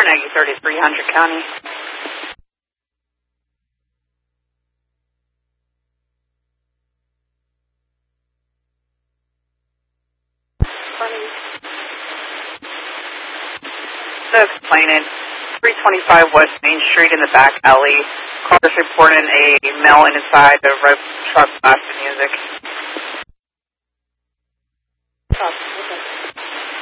Aggie 3300 County. So explaining 325 West Main Street in the back alley. Cars reporting a male inside the red truck blasting music.